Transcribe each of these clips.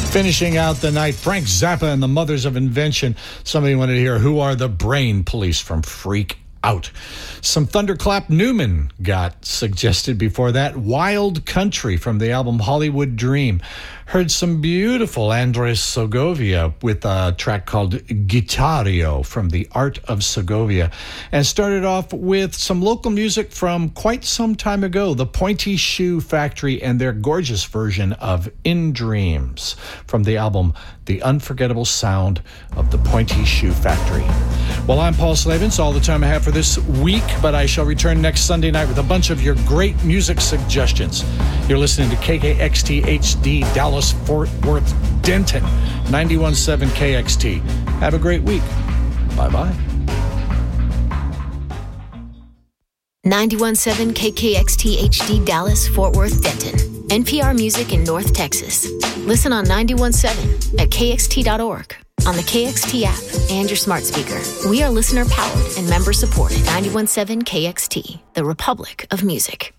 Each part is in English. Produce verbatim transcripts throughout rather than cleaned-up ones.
Finishing out the night, Frank Zappa and the Mothers of Invention. Somebody wanted to hear Who Are the Brain Police from Freak Out. Some Thunderclap Newman got suggested before that. Wild Country from the album Hollywood Dream. Heard some beautiful Andres Segovia with a track called Guitarrio from The Art of Segovia. And started off with some local music from quite some time ago, the Pointy Shoe Factory and their gorgeous version of In Dreams from the album The Unforgettable Sound of the Pointy Shoe Factory. Well, I'm Paul Slavens, all the time I have for this week, but I shall return next Sunday night with a bunch of your great music suggestions. You're listening to K K X T H D Dallas Fort Worth Denton, ninety-one point seven K X T. Have a great week. Bye-bye. ninety-one point seven K K X T H D Dallas Fort Worth Denton. N P R Music in North Texas. Listen on ninety-one point seven at K X T dot org, on the K X T app, and your smart speaker. We are listener-powered and member-supported. ninety-one point seven K X T, the Republic of Music.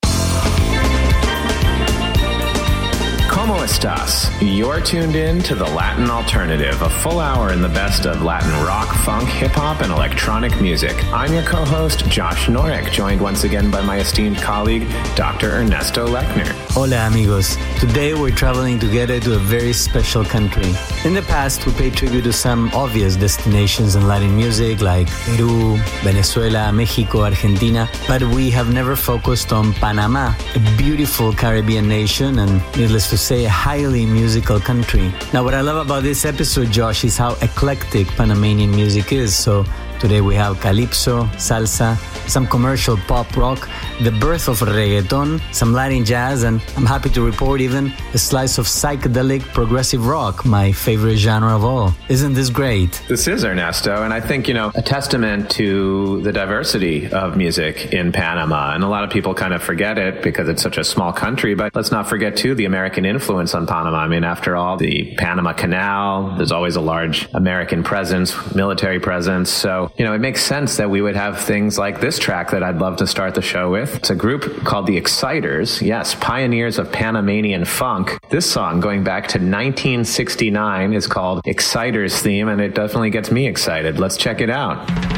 ¿Cómo estás? You're tuned in to The Latin Alternative, a full hour in the best of Latin rock, funk, hip-hop, and electronic music. I'm your co-host, Josh Norek, joined once again by my esteemed colleague, Doctor Ernesto Lechner. Hola, amigos. Today we're traveling together to a very special country. In the past, we paid tribute to some obvious destinations in Latin music like Peru, Venezuela, Mexico, Argentina, but we have never focused on Panama, a beautiful Caribbean nation and, needless to say, a highly musical country. Now, what I love about this episode, Josh, is how eclectic Panamanian music is. So today we have calypso, salsa, some commercial pop rock, the birth of reggaeton, some Latin jazz, and I'm happy to report even a slice of psychedelic progressive rock, my favorite genre of all. Isn't this great? This is, Ernesto, and I think, you know, a testament to the diversity of music in Panama. And a lot of people kind of forget it because it's such a small country, but let's not forget, too, the American influence on Panama. I mean, after all, the Panama Canal, there's always a large American presence, military presence. So, you know, it makes sense that we would have things like this track that I'd love to start the show with. It's a group called the Exciters. Yes, pioneers of Panamanian funk. This song, going back to nineteen sixty-nine, is called Exciters Theme, and it definitely gets me excited. Let's check it out.